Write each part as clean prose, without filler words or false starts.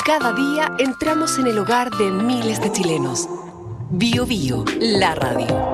Cada día entramos en el hogar de miles de chilenos. Bio Bio, la radio.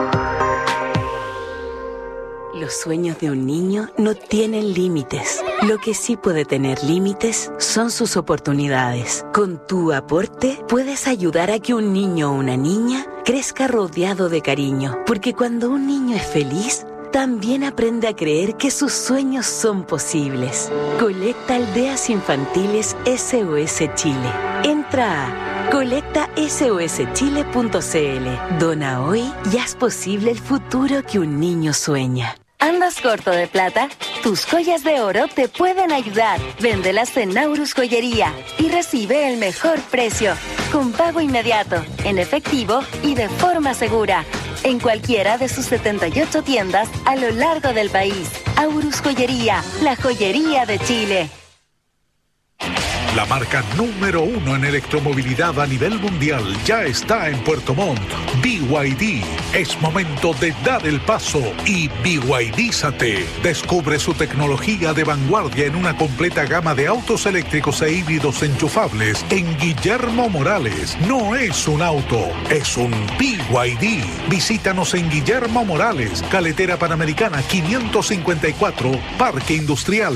Los sueños de un niño no tienen límites. Lo que sí puede tener límites son sus oportunidades. Con tu aporte puedes ayudar a que un niño o una niña crezca rodeado de cariño. Porque cuando un niño es feliz, también aprende a creer que sus sueños son posibles. Colecta Aldeas Infantiles SOS Chile. Entra a colectasoschile.cl. Dona hoy y haz posible el futuro que un niño sueña. ¿Andas corto de plata? Tus joyas de oro te pueden ayudar. Véndelas en Naurus Joyería y recibe el mejor precio, con pago inmediato, en efectivo y de forma segura, en cualquiera de sus 78 tiendas a lo largo del país. Aurus Joyería, la joyería de Chile. La marca número 1 en electromovilidad a nivel mundial ya está en Puerto Montt. BYD. Es momento de dar el paso y BYDízate. Descubre su tecnología de vanguardia en una completa gama de autos eléctricos e híbridos enchufables en Guillermo Morales. No es un auto, es un BYD. Visítanos en Guillermo Morales, Carretera Panamericana 554, Parque Industrial.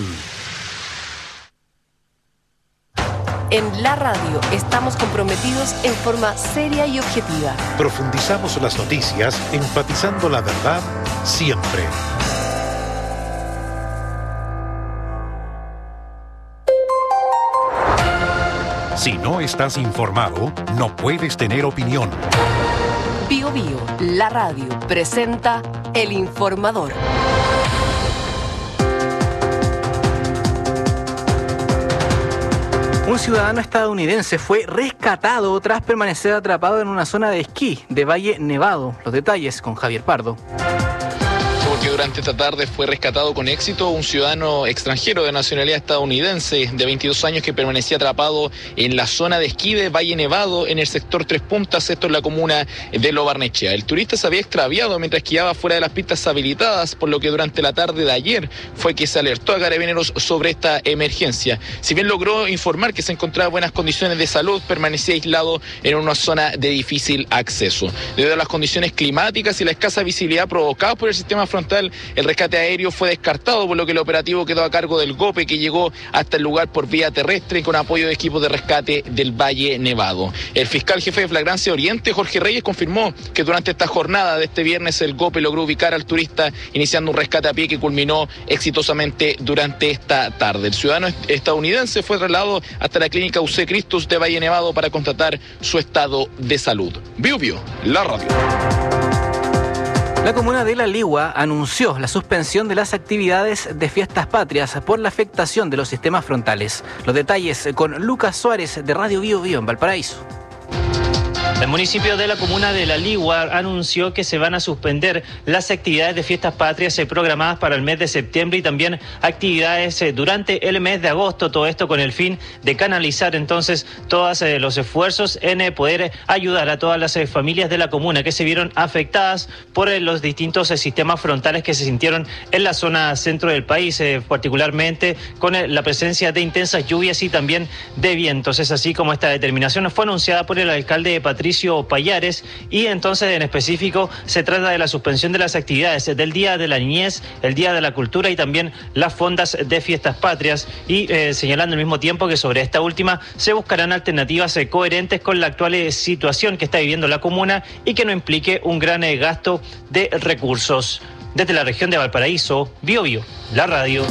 En la radio estamos comprometidos en forma seria y objetiva. Profundizamos las noticias, enfatizando la verdad siempre. Si no estás informado, no puedes tener opinión. Bio Bio, la radio, presenta El Informador. Un ciudadano estadounidense fue rescatado tras permanecer atrapado en una zona de esquí de Valle Nevado. Los detalles con Javier Pardo. Porque durante esta tarde fue rescatado con éxito un ciudadano extranjero de nacionalidad estadounidense de 22 años que permanecía atrapado en la zona de esquí de Valle Nevado en el sector Tres Puntas, esto en la comuna de Lo Barnechea. El turista se había extraviado mientras esquiaba fuera de las pistas habilitadas, por lo que durante la tarde de ayer fue que se alertó a Carabineros sobre esta emergencia. Si bien logró informar que se encontraba en buenas condiciones de salud, permanecía aislado en una zona de difícil acceso. Debido a las condiciones climáticas y la escasa visibilidad provocada por el sistema frontal, el rescate aéreo fue descartado, por lo que el operativo quedó a cargo del GOPE, que llegó hasta el lugar por vía terrestre con apoyo de equipos de rescate del Valle Nevado. El fiscal jefe de Flagrancia Oriente, Jorge Reyes, confirmó que durante esta jornada de este viernes el GOPE logró ubicar al turista, iniciando un rescate a pie que culminó exitosamente durante esta tarde. El ciudadano estadounidense fue trasladado hasta la clínica UC Christus de Valle Nevado para constatar su estado de salud. Bio Bio, la radio. La comuna de La Ligua anunció la suspensión de las actividades de fiestas patrias por la afectación de los sistemas frontales. Los detalles con Lucas Suárez de Radio Bio Bio en Valparaíso. El municipio de la comuna de La Ligua anunció que se van a suspender las actividades de fiestas patrias programadas para el mes de septiembre y también actividades durante el mes de agosto. Todo esto con el fin de canalizar entonces todos los esfuerzos en poder ayudar a todas las familias de la comuna que se vieron afectadas por los distintos sistemas frontales que se sintieron en la zona centro del país, particularmente con la presencia de intensas lluvias y también de vientos. Es así como esta determinación fue anunciada por el alcalde de Patricio Payares, y entonces en específico se trata de la suspensión de las actividades del Día de la Niñez, el Día de la Cultura y también las fondas de fiestas patrias, y señalando al mismo tiempo que sobre esta última se buscarán alternativas coherentes con la actual situación que está viviendo la comuna y que no implique un gran gasto de recursos. Desde la región de Valparaíso, Bio Bio, la radio.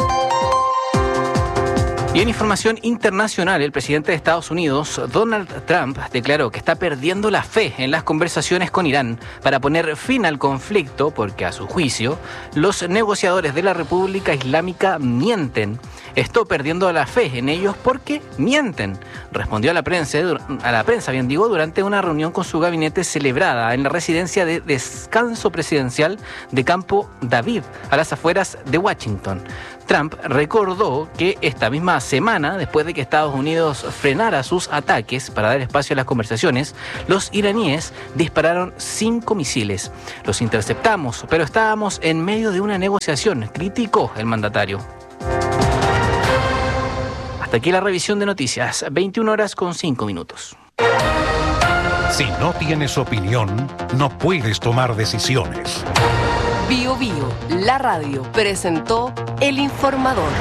Y en información internacional, el presidente de Estados Unidos, Donald Trump, declaró que está perdiendo la fe en las conversaciones con Irán para poner fin al conflicto porque, a su juicio, los negociadores de la República Islámica mienten. Estoy perdiendo la fe en ellos porque mienten, respondió a la prensa, durante una reunión con su gabinete celebrada en la residencia de descanso presidencial de Campo David, a las afueras de Washington. Trump recordó que esta misma semana, después de que Estados Unidos frenara sus ataques para dar espacio a las conversaciones, los iraníes dispararon 5 misiles. Los interceptamos, pero estábamos en medio de una negociación, criticó el mandatario. Hasta aquí la revisión de noticias, 21:05. Si no tienes opinión, no puedes tomar decisiones. Bio Bio, la radio, presentó El Informador.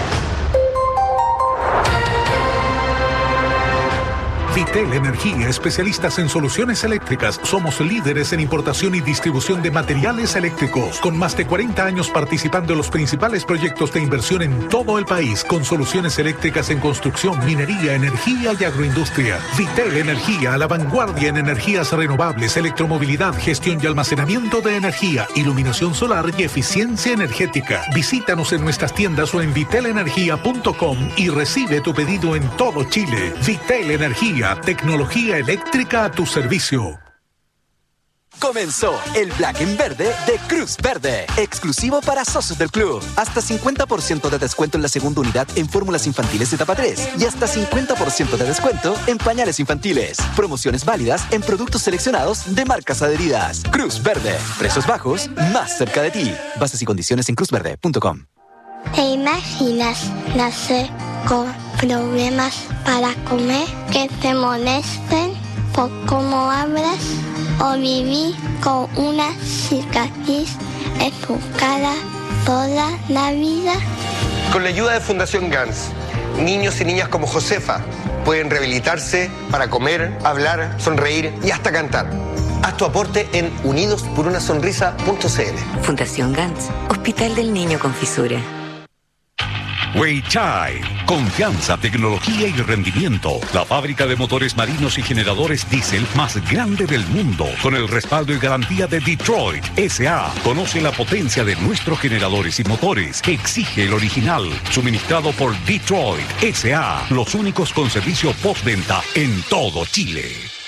Vitel Energía, especialistas en soluciones eléctricas. Somos líderes en importación y distribución de materiales eléctricos, con más de 40 años participando en los principales proyectos de inversión en todo el país, con soluciones eléctricas en construcción, minería, energía y agroindustria. Vitel Energía, a la vanguardia en energías renovables, electromovilidad, gestión y almacenamiento de energía, iluminación solar y eficiencia energética. Visítanos en nuestras tiendas o en vitelenergia.com y recibe tu pedido en todo Chile. Vitel Energía, tecnología eléctrica a tu servicio. Comenzó el Black en Verde de Cruz Verde, exclusivo para socios del club. Hasta 50% de descuento en la segunda unidad en fórmulas infantiles de etapa 3 y hasta 50% de descuento en pañales infantiles. Promociones válidas en productos seleccionados de marcas adheridas. Cruz Verde, precios bajos, más cerca de ti. Bases y condiciones en cruzverde.com. ¿Te imaginas nacer con problemas para comer, que te molesten por cómo hablas, o vivir con una cicatriz en tu cara toda la vida? Con la ayuda de Fundación GANS, niños y niñas como Josefa pueden rehabilitarse para comer, hablar, sonreír y hasta cantar. Haz tu aporte en unidosporunasonrisa.cl. Fundación GANS, Hospital del Niño con Fisura. Weichai, confianza, tecnología y rendimiento. La fábrica de motores marinos y generadores diésel más grande del mundo, con el respaldo y garantía de Detroit S.A. Conoce la potencia de nuestros generadores y motores. Exige el original, suministrado por Detroit S.A. Los únicos con servicio postventa en todo Chile.